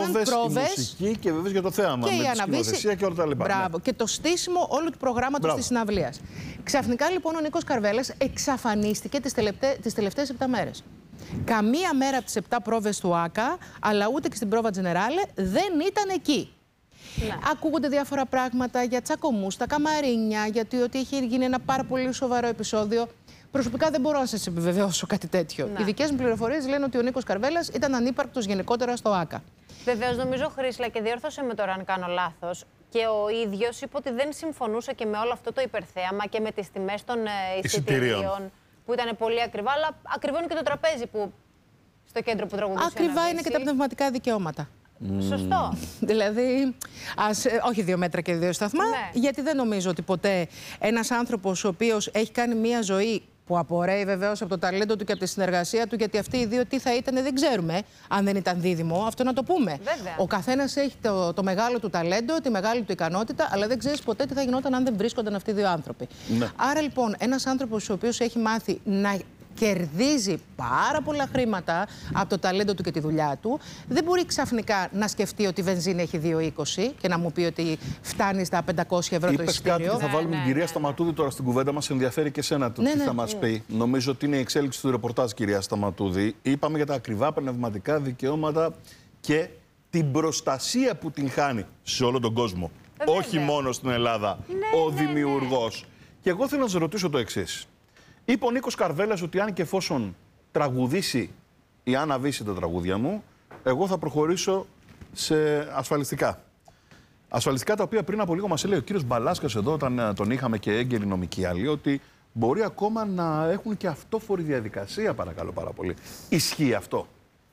πρόβες, η μουσική και βέβαια για το θέαμα. Και με η τη σκηνοθεσία και όλα τα λοιπά. Μπράβο. Ναι. Και το στήσιμο όλου του προγράμματος της συναυλίας. Ξαφνικά λοιπόν ο Νίκος Καρβέλας εξαφανίστηκε τις τελευταίες 7 μέρες. Καμία μέρα από τις 7 πρόβες του ΆΚΑ, αλλά ούτε και στην πρόβα Τζενεράλε, δεν ήταν εκεί. Ναι. Ακούγονται διάφορα πράγματα για τσακωμούς στα καμαρίνια, γιατί ότι είχε γίνει ένα πάρα πολύ σοβαρό επεισόδιο. Προσωπικά δεν μπορώ να σας επιβεβαιώσω κάτι τέτοιο. Ναι. Οι δικές μου πληροφορίες λένε ότι ο Νίκος Καρβέλας ήταν ανύπαρκτος γενικότερα στο ΆΚΑ. Βεβαίως, νομίζω, Χρύσλα, και διόρθωσε με τώρα αν κάνω λάθος, και ο ίδιος είπε ότι δεν συμφωνούσε και με όλο αυτό το υπερθέαμα και με τις τιμές των εισιτηρίων, που ήταν πολύ ακριβά, αλλά ακριβό είναι και το τραπέζι που στο κέντρο που τραγουδούσε. Ακριβά είναι και τα πνευματικά δικαιώματα. Σωστό. Δηλαδή, όχι 2 μέτρα και 2 σταθμά, ναι. Γιατί δεν νομίζω ότι ποτέ ένας άνθρωπος ο οποίος έχει κάνει μια ζωή που απορρέει βεβαίως από το ταλέντο του και από τη συνεργασία του, γιατί αυτοί οι δύο τι θα ήταν δεν ξέρουμε, αν δεν ήταν δίδυμο, αυτό να το πούμε. Βέβαια. Ο καθένας έχει το μεγάλο του ταλέντο, τη μεγάλη του ικανότητα, αλλά δεν ξέρεις ποτέ τι θα γινόταν αν δεν βρίσκονταν αυτοί οι δύο άνθρωποι. Ναι. Άρα λοιπόν, ένας άνθρωπος ο οποίος έχει μάθει να κερδίζει πάρα πολλά χρήματα από το ταλέντο του και τη δουλειά του, δεν μπορεί ξαφνικά να σκεφτεί ότι η βενζίνη έχει 2,20 και να μου πει ότι φτάνει στα 500 ευρώ το εισιτήριο. Κάτι και θα βάλουμε την κυρία Σταματούδη τώρα στην κουβέντα μας. Ενδιαφέρει και εσένα το τι θα μας πει. Νομίζω ότι είναι η εξέλιξη του ρεπορτάζ, κυρία Σταματούδη. Είπαμε για τα ακριβά πνευματικά δικαιώματα και την προστασία που την χάνει σε όλο τον κόσμο. Όχι μόνο στην Ελλάδα ο δημιουργός. Και εγώ θέλω να σας ρωτήσω το εξής. Είπε ο Νίκος Καρβέλας ότι αν και εφόσον τραγουδήσει η Άννα Βύση τα τραγούδια μου, εγώ θα προχωρήσω σε ασφαλιστικά. Ασφαλιστικά τα οποία πριν από λίγο μας έλεγε ο κύριος Μπαλάσκας εδώ, όταν τον είχαμε και έγκαιρη νομική άλλη, ότι μπορεί ακόμα να έχουν και αυτόφορη διαδικασία, παρακαλώ πάρα πολύ. Ισχύει αυτό?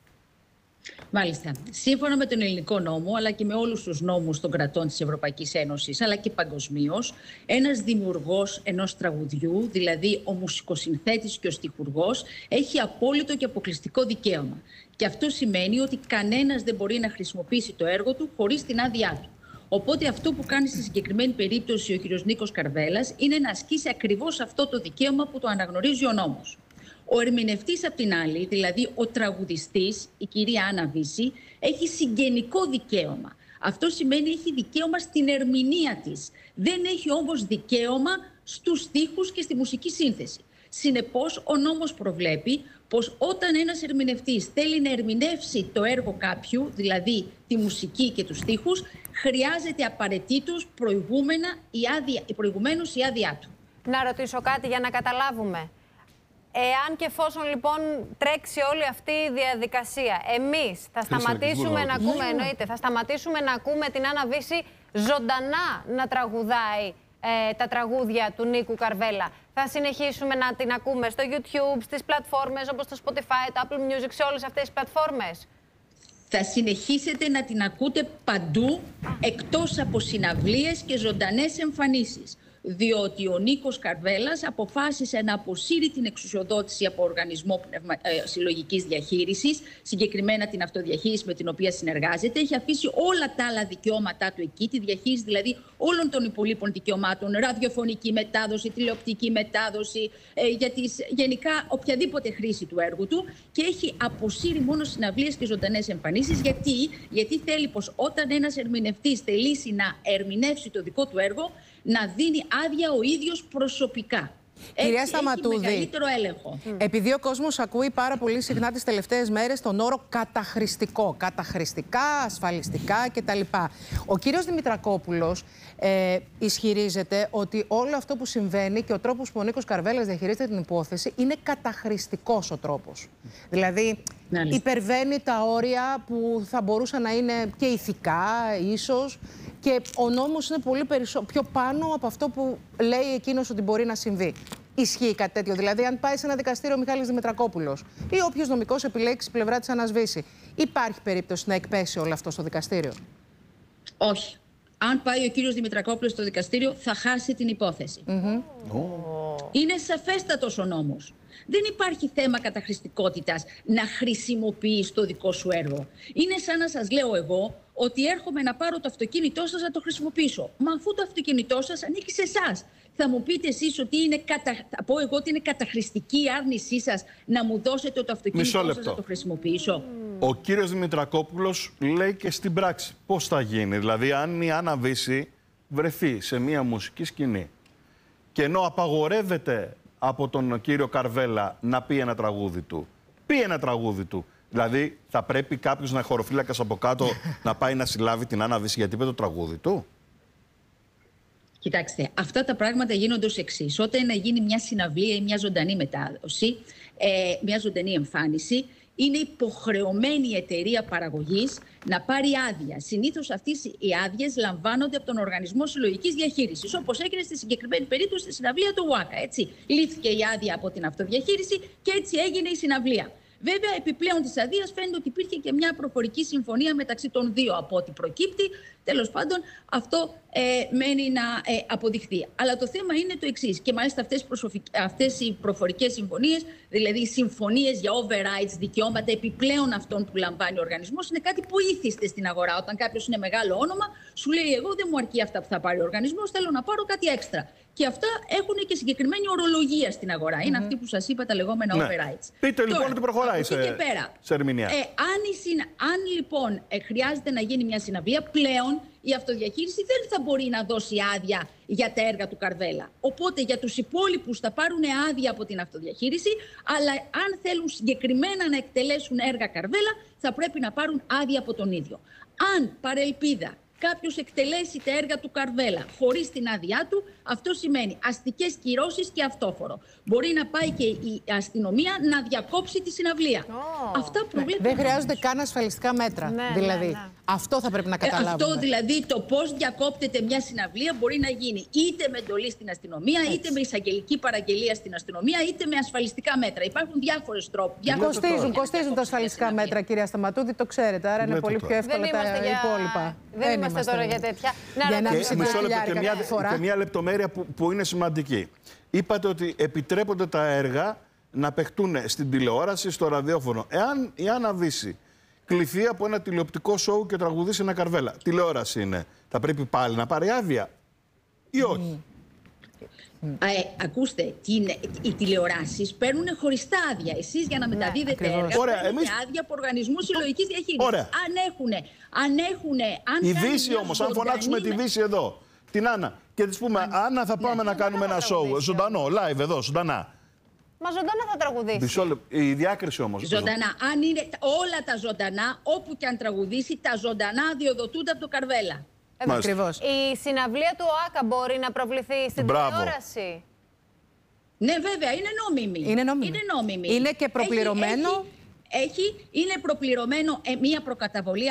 Μάλιστα. Σύμφωνα με τον ελληνικό νόμο, αλλά και με όλους τους νόμους των κρατών της Ευρωπαϊκής Ένωσης, αλλά και παγκοσμίως, ένας δημιουργός ενός τραγουδιού, δηλαδή ο μουσικοσυνθέτης και ο στιχουργός, έχει απόλυτο και αποκλειστικό δικαίωμα. Και αυτό σημαίνει ότι κανένας δεν μπορεί να χρησιμοποιήσει το έργο του χωρίς την άδειά του. Οπότε αυτό που κάνει στη συγκεκριμένη περίπτωση ο κ. Νίκος Καρβέλας είναι να ασκήσει ακριβώς αυτό το δικαίωμα που το αναγνωρίζει ο νόμος. Ο ερμηνευτής απ' την άλλη, δηλαδή ο τραγουδιστής, η κυρία Άννα Βύση, έχει συγγενικό δικαίωμα. Αυτό σημαίνει έχει δικαίωμα στην ερμηνεία της. Δεν έχει όμως δικαίωμα στους στίχους και στη μουσική σύνθεση. Συνεπώς, ο νόμος προβλέπει πως όταν ένας ερμηνευτής θέλει να ερμηνεύσει το έργο κάποιου, δηλαδή τη μουσική και τους στίχους, χρειάζεται απαραίτητος προηγουμένως η άδειά του. Να ρωτήσω κάτι για να καταλάβουμε. Εάν και εφόσον λοιπόν τρέξει όλη αυτή η διαδικασία, εμείς θα σταματήσουμε να ακούμε, θα σταματήσουμε να ακούμε την Άννα Βύση ζωντανά να τραγουδάει τα τραγούδια του Νίκου Καρβέλα. Θα συνεχίσουμε να την ακούμε στο YouTube, στις πλατφόρμες όπως το Spotify, το Apple Music, σε όλες αυτές τις πλατφόρμες? Θα συνεχίσετε να την ακούτε παντού, εκτός από συναυλίες και ζωντανές εμφανίσεις. Διότι ο Νίκος Καρβέλας αποφάσισε να αποσύρει την εξουσιοδότηση από οργανισμό συλλογικής διαχείρισης, συγκεκριμένα την αυτοδιαχείριση με την οποία συνεργάζεται. Έχει αφήσει όλα τα άλλα δικαιώματά του εκεί, τη διαχείριση δηλαδή όλων των υπολείπων δικαιωμάτων, ραδιοφωνική μετάδοση, τηλεοπτική μετάδοση, γενικά οποιαδήποτε χρήση του έργου του, και έχει αποσύρει μόνο συναυλίες και ζωντανές εμφανίσεις. Γιατί θέλει πως όταν ένας ερμηνευτής θελήσει να ερμηνεύσει το δικό του έργο, να δίνει άδεια ο ίδιος προσωπικά. Κυρία Σταματούδη, έχει μεγαλύτερο έλεγχο. Επειδή ο κόσμος ακούει πάρα πολύ συχνά τις τελευταίες μέρες τον όρο καταχρηστικό, καταχρηστικά, ασφαλιστικά κτλ. Ο κύριος Δημητρακόπουλος ισχυρίζεται ότι όλο αυτό που συμβαίνει και ο τρόπος που ο Νίκος Καρβέλας διαχειρίζεται την υπόθεση είναι καταχρηστικός ο τρόπος. Δηλαδή υπερβαίνει τα όρια που θα μπορούσαν να είναι και ηθικά ίσως, και ο νόμος είναι πολύ πιο πάνω από αυτό που λέει εκείνος ότι μπορεί να συμβεί. Ισχύει κάτι τέτοιο? Δηλαδή, αν πάει σε ένα δικαστήριο ο Μιχάλης Δημητρακόπουλος ή όποιος νομικός επιλέξει πλευρά της Άννας Βύση, υπάρχει περίπτωση να εκπέσει όλο αυτό στο δικαστήριο? Όχι. Αν πάει ο κύριος Δημητρακόπουλος στο δικαστήριο, θα χάσει την υπόθεση. Είναι σαφέστατος ο νόμος. Δεν υπάρχει θέμα καταχρηστικότητας να χρησιμοποιείς το δικό σου έργο. Είναι σαν να σας λέω εγώ ότι έρχομαι να πάρω το αυτοκίνητό σας να το χρησιμοποιήσω. Μα αφού το αυτοκίνητό σας ανήκει σε εσάς. Θα μου πείτε εσείς ότι θα πω εγώ ότι είναι καταχρηστική η άρνησή σας να μου δώσετε το αυτοκίνητό σας να το χρησιμοποιήσω. Ο κύριος Δημητρακόπουλος λέει και στην πράξη πώς θα γίνει. Δηλαδή, αν η Άννα Βύση βρεθεί σε μία μουσική σκηνή και ενώ απαγορεύεται από τον κύριο Καρβέλα να πει ένα τραγούδι του, δηλαδή θα πρέπει κάποιος να χωροφύλακας από κάτω να πάει να συλλάβει την Άννα Βύση γιατί είπε το τραγούδι του. Κοιτάξτε, αυτά τα πράγματα γίνονται ως εξής. Όταν να γίνει μια συναυλία ή μια ζωντανή μετάδοση, μια ζωντανή εμφάνιση, είναι υποχρεωμένη η εταιρεία παραγωγής να πάρει άδεια. Συνήθως αυτές οι άδειες λαμβάνονται από τον Οργανισμό Συλλογικής Διαχείρισης, όπως έγινε στη συγκεκριμένη περίπτωση στη συναυλία του ΟΑΚΑ. Έτσι. Λήφθηκε η άδεια από την αυτοδιαχείριση και έτσι έγινε η συναυλία. Βέβαια, επιπλέον της αδείας φαίνεται ότι υπήρχε και μια προφορική συμφωνία μεταξύ των δύο από ό,τι προκύπτει. Τέλος πάντων, αυτό μένει να αποδειχθεί. Αλλά το θέμα είναι το εξής. Και μάλιστα αυτές οι προφορικές συμφωνίες, δηλαδή οι συμφωνίες για overrides, δικαιώματα επιπλέον αυτών που λαμβάνει ο οργανισμός, είναι κάτι που ήθιστε στην αγορά. Όταν κάποιος είναι μεγάλο όνομα, σου λέει: εγώ δεν μου αρκεί αυτά που θα πάρει ο οργανισμός, θέλω να πάρω κάτι έξτρα. Και αυτά έχουν και συγκεκριμένη ορολογία στην αγορά. Είναι αυτή που σας είπα, τα λεγόμενα overrides. Πείτε λοιπόν ότι προχωράει σε ερμηνεία. Αν λοιπόν χρειάζεται να γίνει μια συναυλία, πλέον η αυτοδιαχείριση δεν θα μπορεί να δώσει άδεια για τα έργα του Καρβέλα. Οπότε για τους υπόλοιπους θα πάρουν άδεια από την αυτοδιαχείριση, αλλά αν θέλουν συγκεκριμένα να εκτελέσουν έργα Καρβέλα, θα πρέπει να πάρουν άδεια από τον ίδιο. Αν παρελπίδα κάποιος εκτελέσει τα έργα του Καρβέλα χωρίς την άδειά του, αυτό σημαίνει αστικές κυρώσεις και αυτόφορο. Μπορεί να πάει και η αστυνομία να διακόψει τη συναυλία. Αυτά προβλέπουν. Δεν χρειάζονται καν ασφαλιστικά μέτρα. Δηλαδή, αυτό θα πρέπει να καταλάβουμε. Αυτό δηλαδή, το πώς διακόπτεται μια συναυλία μπορεί να γίνει είτε με εντολή στην αστυνομία, είτε με εισαγγελική παραγγελία στην αστυνομία, είτε με ασφαλιστικά μέτρα. Υπάρχουν διάφορες τρόποι. Κοστίζουν τα ασφαλιστικά μέτρα, κυρία Σταματούδη, το ξέρετε. Άρα είναι πολύ πιο εύκολα τα υπόλοιπα. Δεν είμαστε τώρα για τέτοια. Και μια λεπτομέρεια που είναι σημαντική. Είπατε ότι επιτρέπονται τα έργα να παιχτούν στην τηλεόραση, στο ραδιόφωνο. Εάν η Άννα Βύση κληθεί από ένα τηλεοπτικό σοου και τραγουδήσει ένα Καρβέλα, τηλεόραση είναι, θα πρέπει πάλι να πάρει άδεια ή όχι? Ακούστε, οι τηλεοράσεις παίρνουν χωριστά άδεια. Εσείς για να μεταδίδετε έργα παίρνετε άδεια από οργανισμούς συλλογικής διαχείρισης. Αν η Βύση όμως, αν φωνάξουμε τη Βύση εδώ, την Άννα, και της πούμε: Άννα, θα πάμε να κάνουμε ένα σοου ζωντανό, live εδώ, ζωντανά. Μα ζωντανά θα τραγουδήσει. Η διάκριση όμως. Ζωντανά. Αν είναι όλα τα ζωντανά, όπου και αν τραγουδήσει, τα ζωντανά αδειοδοτούνται από το Καρβέλα. Ακριβώς. Η συναυλία του ΟΑΚΑ μπορεί να προβληθεί στην τηλεόραση? Ναι, βέβαια, είναι νόμιμη. Είναι νόμιμη. Είναι και προπληρωμένο. Είναι προπληρωμένο μία προκαταβολή.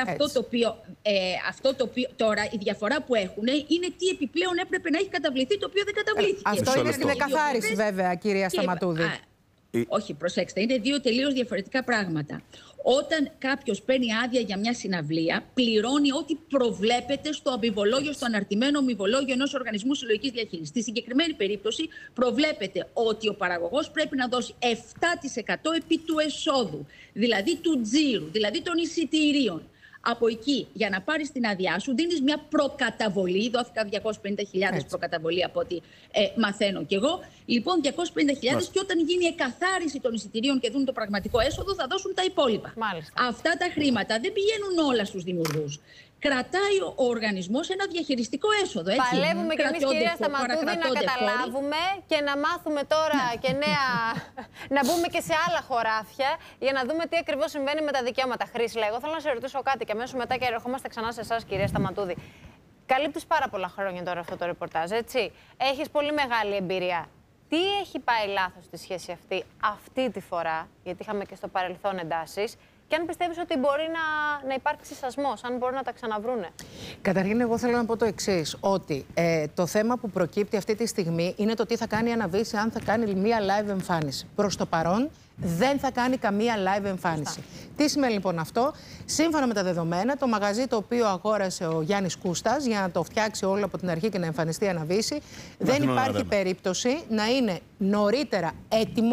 Αυτό το οποίο τώρα η διαφορά που έχουν είναι τι επιπλέον έπρεπε να έχει καταβληθεί, το οποίο δεν καταβλήθηκε. Αυτό είναι στην εκαθάριση, βέβαια, κυρία Σταματούδη. Όχι, προσέξτε, είναι δύο τελείως διαφορετικά πράγματα. Όταν κάποιος παίρνει άδεια για μια συναυλία, πληρώνει ό,τι προβλέπεται στο αμοιβολόγιο, στο αναρτημένο αμοιβολόγιο ενός οργανισμού συλλογικής διαχείρισης. Στη συγκεκριμένη περίπτωση, προβλέπεται ότι ο παραγωγός πρέπει να δώσει 7% επί του εσόδου, δηλαδή του τζίρου, δηλαδή των εισιτηρίων. Από εκεί, για να πάρεις την άδειά σου, δίνεις μια προκαταβολή. Δόθηκαν 250.000 προκαταβολή από ό,τι μαθαίνω κι εγώ. Λοιπόν, 250.000 και όταν γίνει εκαθάριση των εισιτηρίων και δουν το πραγματικό έσοδο, θα δώσουν τα υπόλοιπα. Μάλιστα. Αυτά τα χρήματα δεν πηγαίνουν όλα στους δημιουργούς. Κρατάει ο οργανισμός ένα διαχειριστικό έσοδο. Έτσι. Παλεύουμε κι εμείς, κυρία Σταματούδη, να καταλάβουμε και να μάθουμε τώρα και νέα. Να μπούμε και σε άλλα χωράφια για να δούμε τι ακριβώς συμβαίνει με τα δικαιώματα. Χρήσλα, εγώ θέλω να σε ρωτήσω κάτι και αμέσως μετά και ερχόμαστε ξανά σε εσάς, κυρία Σταματούδη. Καλύπτεις πάρα πολλά χρόνια τώρα αυτό το ρεπορτάζ, έτσι. Έχεις πολύ μεγάλη εμπειρία. Τι έχει πάει λάθος στη σχέση αυτή τη φορά, γιατί είχαμε και στο παρελθόν εντάσεις, και αν πιστεύεις ότι μπορεί να υπάρξει σασμός, αν μπορούν να τα ξαναβρούνε? Καταρχήν, εγώ θέλω να πω το εξής, ότι το θέμα που προκύπτει αυτή τη στιγμή είναι το τι θα κάνει η Άννα Βύση αν θα κάνει μία live εμφάνιση. Προς το παρόν, δεν θα κάνει καμία live εμφάνιση. Τι σημαίνει λοιπόν αυτό? Σύμφωνα με τα δεδομένα, το μαγαζί το οποίο αγόρασε ο Γιάννης Κούστας για να το φτιάξει όλο από την αρχή και να εμφανιστεί η Άννα Βύση, δεν υπάρχει περίπτωση να είναι νωρίτερα έτοιμο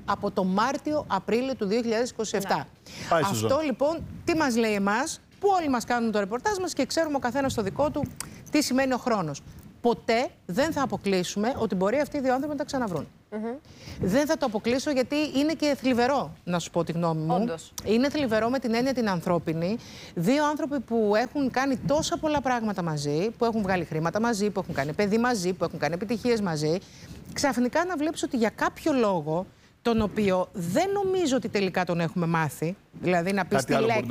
από το Μάρτιο-Απρίλιο του 2027. Αυτό λοιπόν τι μας λέει εμάς, που όλοι μας κάνουν το ρεπορτάζ μας και ξέρουμε ο καθένας στο δικό του τι σημαίνει ο χρόνος. Ποτέ δεν θα αποκλείσουμε ότι μπορεί αυτοί οι δύο άνθρωποι να τα ξαναβρούν. Δεν θα το αποκλείσω, γιατί είναι και θλιβερό, να σου πω τη γνώμη μου. Όντως. Είναι θλιβερό με την έννοια την ανθρώπινη. Δύο άνθρωποι που έχουν κάνει τόσα πολλά πράγματα μαζί, που έχουν βγάλει χρήματα μαζί, που έχουν κάνει παιδί μαζί, που έχουν κάνει επιτυχίες μαζί, ξαφνικά να βλέπεις ότι για κάποιο λόγο, τον οποίο δεν νομίζω ότι τελικά τον έχουμε μάθει, δηλαδή να πεις τη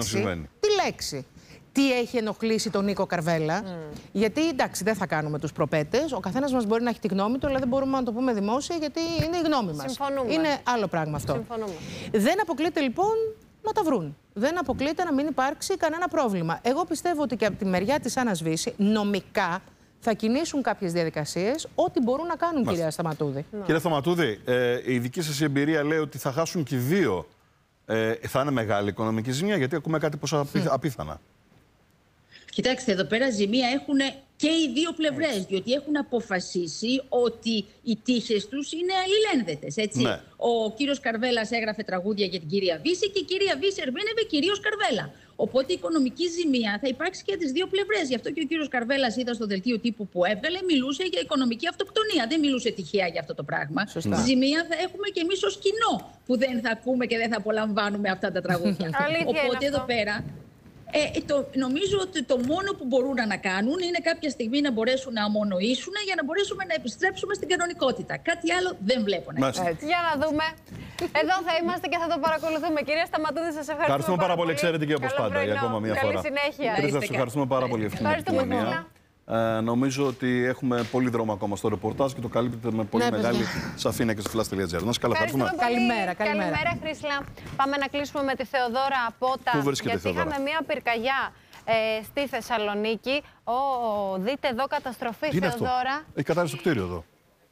λέξη. Τι έχει ενοχλήσει τον Νίκο Καρβέλα. Γιατί εντάξει, δεν θα κάνουμε τους προπέτες. Ο καθένας μας μπορεί να έχει τη γνώμη του, αλλά δεν μπορούμε να το πούμε δημόσια, γιατί είναι η γνώμη μας. Συμφωνούμε. Είναι άλλο πράγμα αυτό. Συμφωνούμε. Δεν αποκλείεται λοιπόν να τα βρουν. Δεν αποκλείεται να μην υπάρξει κανένα πρόβλημα. Εγώ πιστεύω ότι και από τη μεριά της Άννας Βύση, νομικά θα κινήσουν κάποιες διαδικασίες, ό,τι μπορούν να κάνουν, κυρία Σταματούδη. Κύριε Σταματούδη, η δική σας εμπειρία λέει ότι θα χάσουν και οι δύο. Θα είναι μεγάλη οικονομική ζημία, γιατί ακούμε κάτι πως απίθανα. Κοιτάξτε, εδώ πέρα ζημία έχουν και οι δύο πλευρές, διότι έχουν αποφασίσει ότι οι τύχες τους είναι αλληλένδετες, έτσι. Ναι. Ο κύριος Καρβέλας έγραφε τραγούδια για την κυρία Βύση και η κυρία Βύση ερμήνευε κυρίως Καρβέλα. Οπότε η οικονομική ζημία θα υπάρξει και από τις δύο πλευρές. Γι' αυτό και ο κύριος Καρβέλας, είδα στο δελτίο τύπου που έβγαλε, μιλούσε για οικονομική αυτοκτονία. Δεν μιλούσε τυχαία για αυτό το πράγμα. Σωστά. Ζημία θα έχουμε και εμείς ως κοινό, που δεν θα ακούμε και δεν θα απολαμβάνουμε αυτά τα τραγούδια. Οπότε εδώ πέρα. Νομίζω ότι το μόνο που μπορούν να κάνουν είναι κάποια στιγμή να μπορέσουν να αμονοήσουν για να μπορέσουμε να επιστρέψουμε στην κανονικότητα. Κάτι άλλο δεν βλέπω να γίνει. Για να δούμε. Εδώ θα είμαστε και θα το παρακολουθούμε. Κυρία Σταματούδη, σας ευχαριστούμε πάρα πολύ. Εξαιρετική όπως πάντα για ακόμα μια φορά. Καλή συνέχεια. Σας ευχαριστούμε πάρα πολύ. Νομίζω ότι έχουμε πολύ δρόμο ακόμα στο ρεπορτάζ και το καλύπτεται με πολύ μεγάλη σαφήνεια και στο flash.gr. Να σας καλησπέρουμε. Καλημέρα, Χρήσλα. Πάμε να κλείσουμε με τη Θεοδόρα Απότα. Πού βρίσκεται η γιατί είχαμε μια πυρκαγιά στη Θεσσαλονίκη. Δείτε εδώ καταστροφή, τι είναι Θεοδόρα. Αυτό? Έχει κατάρρευση το κτίριο εδώ.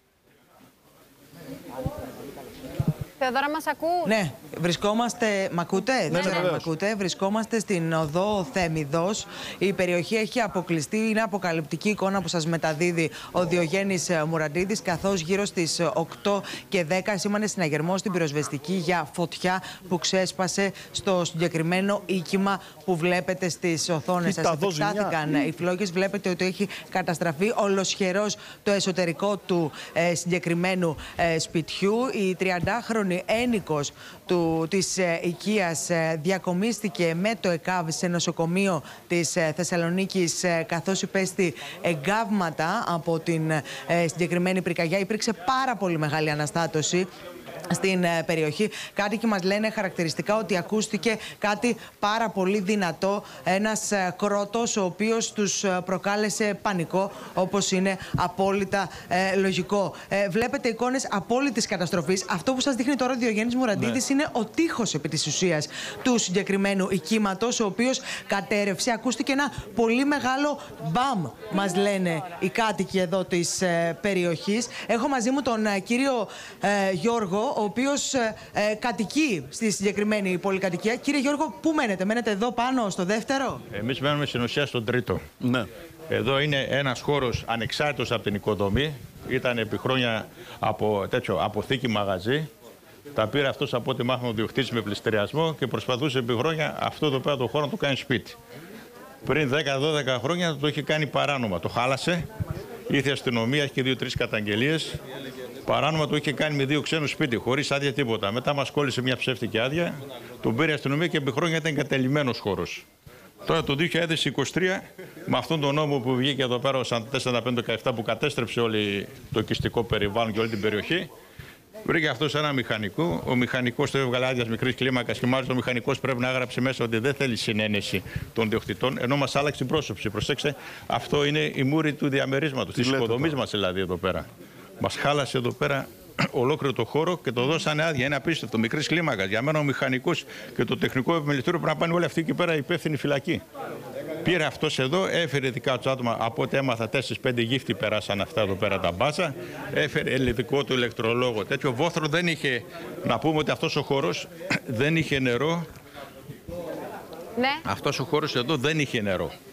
Θεοδόρα, μας ακούς? Ναι, βρισκόμαστε. Μ' ακούτε? Ναι, Μ' ακούτε. Βρισκόμαστε στην οδό Θέμιδος. Η περιοχή έχει αποκλειστεί. Είναι αποκαλυπτική εικόνα που σας μεταδίδει ο Διογέννης Μουραντίδης. Καθώς γύρω στις 8 και 10 σήμανε συναγερμό στην πυροσβεστική για φωτιά που ξέσπασε στο συγκεκριμένο οίκημα που βλέπετε στις οθόνες σας. Επεκτάθηκαν οι φλόγες. Βλέπετε ότι έχει καταστραφεί ολοσχερός το εσωτερικό του συγκεκριμένου σπιτιού. Η 30χρονη ένικος της οικίας διακομίστηκε με το ΕΚΑΒ σε νοσοκομείο της Θεσσαλονίκης, καθώς υπέστη εγκάβματα από την συγκεκριμένη πυρκαγιά. Υπήρξε πάρα πολύ μεγάλη αναστάτωση στην περιοχή. Κάτοικοι μας λένε χαρακτηριστικά ότι ακούστηκε κάτι πάρα πολύ δυνατό, ένας κρότος ο οποίος τους προκάλεσε πανικό, όπως είναι απόλυτα λογικό. Βλέπετε εικόνες απόλυτης καταστροφής. Αυτό που σας δείχνει τώρα ο Διογέννης Μουραντίδης είναι ο τοίχος επί της ουσίας του συγκεκριμένου οικήματος, ο οποίος κατέρευσε. Ακούστηκε ένα πολύ μεγάλο μπαμ, μας λένε οι κάτοικοι εδώ της περιοχής. Έχω μαζί μου τον κύριο Γιώργο, ο οποίος κατοικεί στη συγκεκριμένη πολυκατοικία. Κύριε Γιώργο, πού μένετε? Μένετε εδώ πάνω στο δεύτερο? Εμείς μένουμε στην ουσία στον τρίτο. Ναι. Εδώ είναι ένας χώρος ανεξάρτητος από την οικοδομή. Ήταν επί χρόνια αποθήκη μαγαζί. Τα πήρε αυτός, από ό,τι μάθαμε, ο διοκτήτης με πληστηριασμό και προσπαθούσε επί χρόνια αυτό εδώ πέρα το χώρο να το κάνει σπίτι. Πριν 10-12 χρόνια το είχε κάνει παράνομα. Το χάλασε. Ήρθε η αστυνομία, είχε 2-3 καταγγελίες. Παράνομα το είχε κάνει με 2 ξένους σπίτι, χωρίς άδεια τίποτα. Μετά μας κόλλησε μια ψεύτικη άδεια, τον πήρε η αστυνομία και επί χρόνια ήταν εγκατελειμμένος χώρος. Τώρα το 2023, με αυτόν τον νόμο που βγήκε εδώ πέρα, ο 4517, που κατέστρεψε όλο το οικιστικό περιβάλλον και όλη την περιοχή, βρήκε αυτός ένα μηχανικό. Ο μηχανικός το έβγαλε άδειας μικρής κλίμακας και μάλιστα ο μηχανικός πρέπει να έγραψε μέσα ότι δεν θέλει συνένεση των διοκτητών, ενώ μας άλλαξε την πρόσωψη. Προσέξτε, αυτό είναι η μούρη του διαμερίσματος, της οικοδομής μας δηλαδή εδώ πέρα. Μας χάλασε εδώ πέρα ολόκληρο το χώρο και το δώσανε άδεια. Είναι απίστευτο, μικρής κλίμακας. Για μένα ο μηχανικός και το τεχνικό επιμελητήριο πρέπει να πάνε όλοι αυτοί εκεί πέρα υπεύθυνοι φυλακή. Πήρε αυτός εδώ, έφερε δικά του άτομα. Από ό,τι έμαθα, 4-5 γύφτη περάσαν αυτά εδώ πέρα τα μπάζα. Έφερε ελληνικό του ηλεκτρολόγο. Τέτοιο βόθρο δεν είχε. Να πούμε ότι αυτός ο χώρος δεν είχε νερό. Ναι. Αυτός ο χώρος εδώ δεν είχε νερό.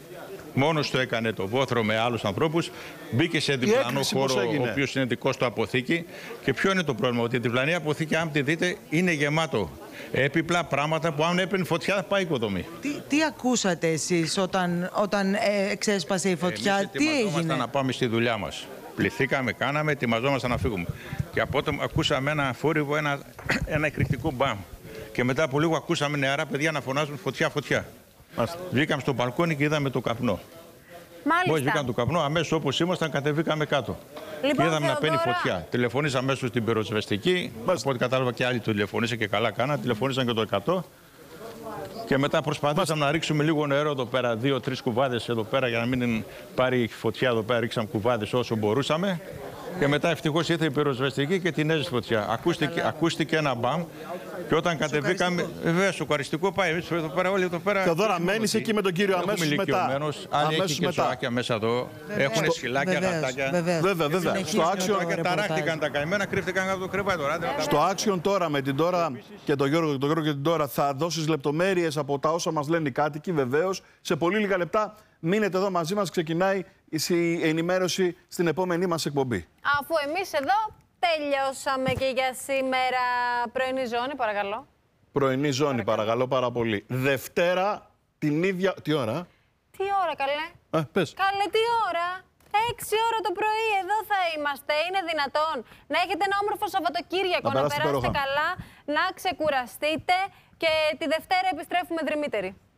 Μόνος του έκανε το βόθρο με άλλους ανθρώπους. Μπήκε σε διπλανό χώρο, ο οποίος είναι δικός του αποθήκη. Και ποιο είναι το πρόβλημα? Ότι η διπλανή αποθήκη, αν τη δείτε, είναι γεμάτο έπιπλα, πράγματα που αν έπαιρνε φωτιά θα πάει οικοδομή. Τι ακούσατε εσείς όταν ξέσπασε η φωτιά? Εμείς ετοιμαζόμασταν να πάμε στη δουλειά μας. Πληθήκαμε, κάναμε, ετοιμαζόμασταν να φύγουμε. Και από τότε ακούσαμε ένα φόρυβο, ένα εκρηκτικό μπαμ. Και μετά από λίγο ακούσαμε νεαρά παιδιά να φωνάζουν φωτιά, φωτιά. Βγήκαμε στο μπαλκόνι και είδαμε το καπνό. Μόλις βγήκαμε το καπνό, αμέσως όπως ήμασταν, κατεβήκαμε κάτω. Λοιπόν, και είδαμε να παίρνει φωτιά. Τηλεφωνήσαμε αμέσως στην πυροσβεστική. Από ό,τι κατάλαβα και άλλοι του τηλεφωνήσαν και καλά κάναν. Τηλεφωνήσαν και το 100. Και μετά προσπαθήσαμε να ρίξουμε λίγο νερό εδώ πέρα, 2-3 κουβάδες εδώ πέρα, για να μην πάρει φωτιά εδώ πέρα. Ρίξαμε κουβάδες όσο μπορούσαμε. Και μετά ευτυχώς ήρθε η πυροσβεστική και την έζησε φωτιά. Ακούστηκε ένα μπαμ. Και όταν κατεβήκαμε, βέβαια, σοκαριστικό πάει. Εμείς εδώ πέρα, όλοι εδώ πέρα. Θεοδόρα, μένεις εκεί με τον κύριο αμέσως μετά. Άλλοι έχει και ζωάκια μέσα εδώ. Έχουν σκυλάκια, γατάκια. Βέβαια. Στο Action. Ταράχτηκαν τα καημένα, κρύφτηκαν από το κρεβάτι. Στο Action τώρα με την Δώρα και τον Γιώργο και την Δώρα θα δώσεις λεπτομέρειες από τα όσα μας λένε οι κάτοικοι, βεβαίως. Σε πολύ λίγα λεπτά μείνετε εδώ μαζί μας. Ξεκινάει η ενημέρωση στην επόμενή μας εκπομπή. Αφού εμείς εδώ τελειώσαμε και για σήμερα. Πρωινή ζώνη, παρακαλώ. Πρωινή ζώνη, παρακαλώ πάρα πολύ. Δευτέρα την ίδια. Τι ώρα? Τι ώρα, καλέ? Πες. Καλέ, τι ώρα? 6 ώρα το πρωί, εδώ θα είμαστε. Είναι δυνατόν? Να έχετε ένα όμορφο Σαββατοκύριακο, να περάσετε καλά, να ξεκουραστείτε και τη Δευτέρα επιστρέφουμε δρυμύτεροι.